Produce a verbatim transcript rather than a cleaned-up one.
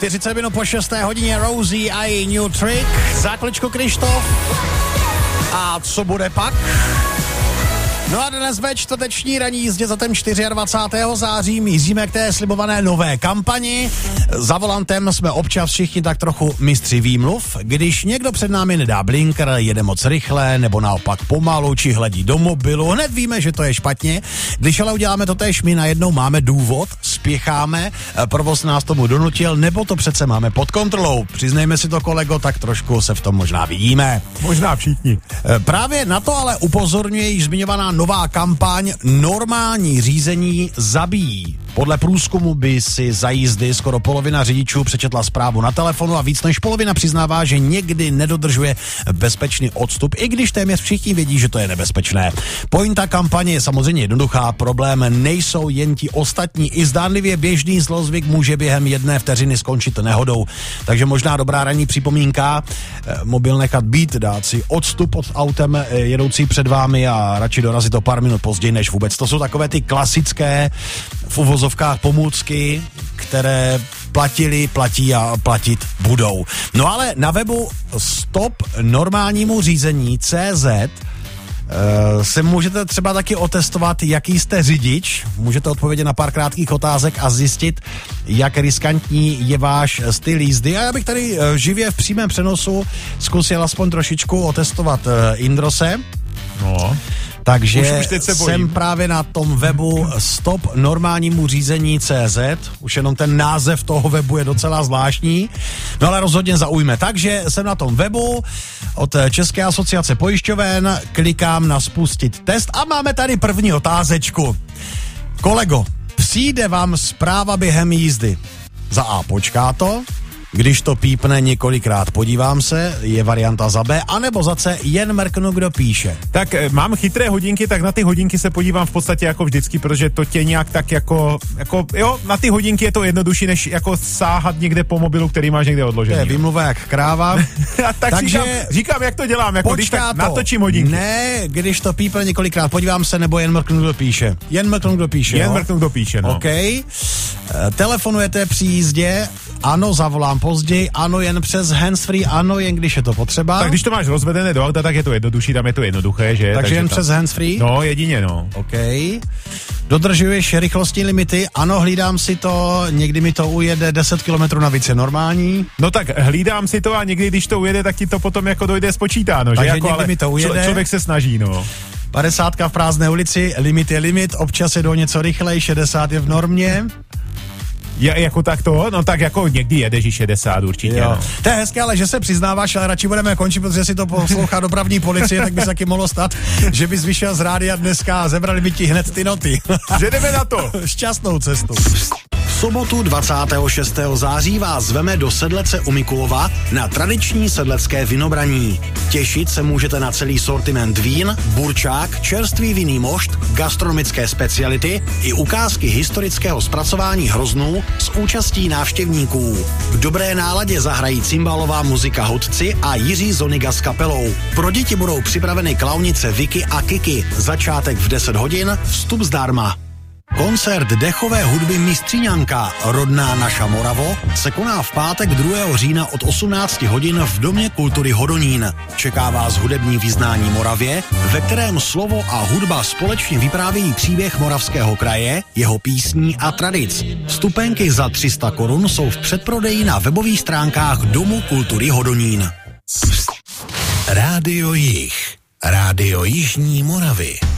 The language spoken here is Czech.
čtyřicet minut po šesté hodině Rosie a New Trick, za chviličku Krištof. A co bude pak? No a dnes ve čtvrteční ranní jízdě za ten dvacátého čtvrtého září míříme k té slibované nové kampani. Za volantem jsme občas všichni tak trochu mistři výmluv. Když někdo před námi nedá blinker, jede moc rychle, nebo naopak pomalu, či hledí do mobilu, hned víme, že to je špatně. Když ale uděláme to též my, najednou máme důvod, spěcháme, provoz nás tomu donutil, nebo to přece máme pod kontrolou. Přiznejme si to, kolego, tak trošku se v tom možná vidíme. Možná všichni. Právě na to ale upozorňuje již zmiňovaná nová kampaň Normální řízení zabíjí. Podle průzkumu by si za jízdy skoro polovina řidičů přečetla zprávu na telefonu a víc než polovina přiznává, že někdy nedodržuje bezpečný odstup, i když téměř všichni vědí, že to je nebezpečné. Pointa kampaně je samozřejmě jednoduchá, problém nejsou jen ti ostatní. I zdánlivě běžný zlozvyk může během jedné vteřiny skončit nehodou. Takže možná dobrá ranní připomínka, mobil nechat být, dát si odstup od autem jedoucí před vámi a radši dorazit o pár minut později než vůbec. To jsou takové ty klasické v uvozovkách pomůcky, které platili, platí a platit budou. No ale na webu stop normálnímu řízení tečka cé zet Uh, se můžete třeba taky otestovat, jaký jste řidič, můžete odpovědět na pár krátkých otázek a zjistit, jak riskantní je váš styl jízdy. A já bych tady uh, živě v přímém přenosu zkusil aspoň trošičku otestovat uh, Indrose. No. Takže už, už jsem právě na tom webu stop normálnímu řízení tečka cé zet. Už jenom ten název toho webu je docela zvláštní, no ale rozhodně zaujme. Takže jsem na tom webu od České asociace pojišťoven, klikám na spustit test a máme tady první otázečku. Kolego, přijde vám zpráva během jízdy? Za A počká to, když to pípne několikrát, podívám se, je varianta za B, anebo za C, jen mrknu, kdo píše. Tak mám chytré hodinky, tak na ty hodinky se podívám v podstatě jako vždycky, protože to tě nějak tak jako, jako jo, na ty hodinky je to jednodušší, než jako sáhat někde po mobilu, který máš někde odložený. To je výmluva jak kráva. tak Takže říkám, říkám, jak to dělám, jako když tak natočím hodinky. Ne, když to pípne několikrát, podívám se, nebo jen mrknu, kdo píše. Jen mrknu, kdo píše, Jen no? mrknu, kdo píše, no. OK. Telefonujete při jízdě, ano, zavolám později, ano, jen přes handsfree, ano, jen když je to potřeba. Tak když to máš rozvedené do auta, tak je to jednodušší, tam je to jednoduché, že? Takže, Takže jen tam... přes handsfree? No, jedině, no. OK. Dodržuješ rychlostní limity? Ano, hlídám si to, někdy mi to ujede deset kilometrů na více normální. No tak hlídám si to a někdy, když to ujede, tak ti to potom jako dojde spočítáno, že? Takže jako, někdy mi to ujede. Člo, člověk se snaží, no. padesátka v prázdné ulici, limit je limit, občas je do něco rychlej, šedesát je v normě. Je, jako tak to? No tak jako někdy jedeš i šedesát určitě. No. To je hezké, ale že se přiznáváš, ale radši budeme končit, protože si to poslouchá dopravní policie, tak by se taky mohlo stát, že bys vyšel z rádia dneska a zebrali by ti hned ty noty. Že jdeme na to. Šťastnou cestu. V sobotu dvacátého šestého září vás zveme do Sedlece u Mikulova na tradiční sedlecké vinobraní. Těšit se můžete na celý sortiment vín, burčák, čerstvý vinný mošt, gastronomické speciality i ukázky historického zpracování hroznů s účastí návštěvníků. V dobré náladě zahrají cymbalová muzika Hudci a Jiří Zoniga s kapelou. Pro děti budou připraveny klaunice Vicky a Kiki. Začátek v deset hodin, vstup zdarma. Koncert dechové hudby Mistříňanka, rodná naša Moravo, se koná v pátek druhého října od osmnácti hodin v Domě kultury Hodonín. Čeká vás hudební vyznání Moravě, ve kterém slovo a hudba společně vyprávějí příběh Moravského kraje, jeho písní a tradic. Vstupenky za tři sta korun jsou v předprodeji na webových stránkách Domu kultury Hodonín. Rádio Jih, Rádio Jižní Moravy.